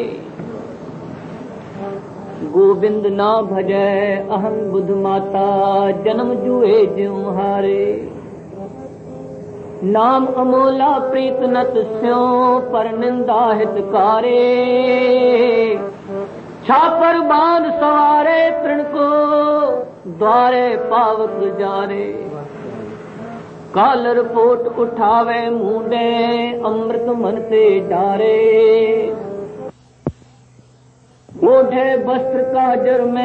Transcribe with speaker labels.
Speaker 1: गोविंद ना भजै अहम बुध माता जन्म जुए ज्यों हारे। नाम अमोला प्रीत नत स्यों पर निंदा हितकारे। छापर बांध सवारे तृण को द्वारे पावक जारे। कालर पोट उठावे मुंडे अमृत मन से डारे। ओढ़े वस्त्र काजर में